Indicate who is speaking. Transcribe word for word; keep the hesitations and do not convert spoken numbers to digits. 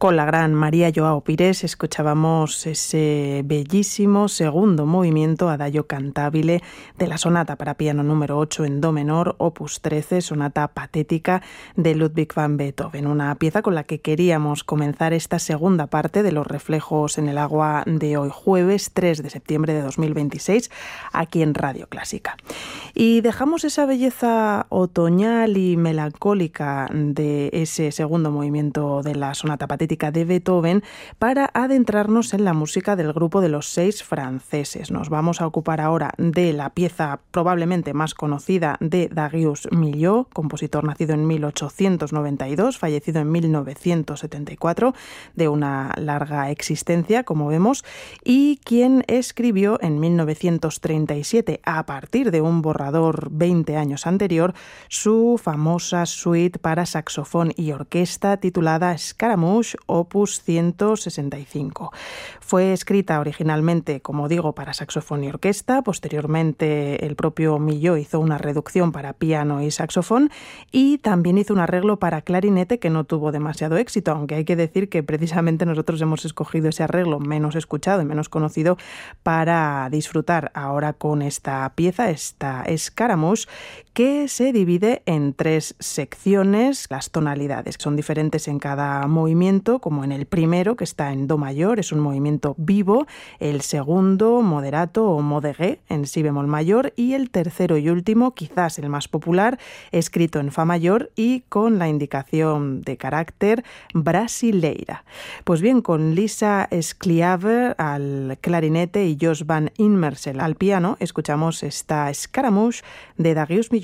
Speaker 1: Con la gran María Joao Pires escuchábamos ese bellísimo segundo movimiento Adagio cantabile de la sonata para piano número ocho en do menor, opus trece, sonata patética de Ludwig van Beethoven, una pieza con la que queríamos comenzar esta segunda parte de Los reflejos en el agua de hoy, jueves tres de septiembre de dos mil veintiséis, aquí en Radio Clásica. Y dejamos esa belleza otoñal y melancólica de ese segundo movimiento de la sonata patética de Beethoven para adentrarnos en la música del grupo de los seis franceses. Nos vamos a ocupar ahora de la pieza probablemente más conocida de Darius Milhaud, compositor nacido en mil ochocientos noventa y dos, fallecido en mil novecientos setenta y cuatro, de una larga existencia, como vemos, y quien escribió en mil novecientos treinta y siete, a partir de un borrador veinte años anterior, su famosa suite para saxofón y orquesta titulada Scaramouche, opus ciento sesenta y cinco. Fue escrita originalmente, como digo, para saxofón y orquesta. Posteriormente, el propio Milhaud hizo una reducción para piano y saxofón y también hizo un arreglo para clarinete que no tuvo demasiado éxito, aunque hay que decir que precisamente nosotros hemos escogido ese arreglo menos escuchado y menos conocido para disfrutar ahora con esta pieza, esta Scaramouche, que se divide en tres secciones. Las tonalidades son diferentes en cada movimiento, como en el primero, que está en do mayor, es un movimiento vivo, el segundo, moderato o modéré, en si bemol mayor, y el tercero y último, quizás el más popular, escrito en fa mayor y con la indicación de carácter brasileira. Pues bien, con Lisa Scliaver al clarinete y Josh Van Immersel al piano, escuchamos esta Scaramouche de Darius Milhaud.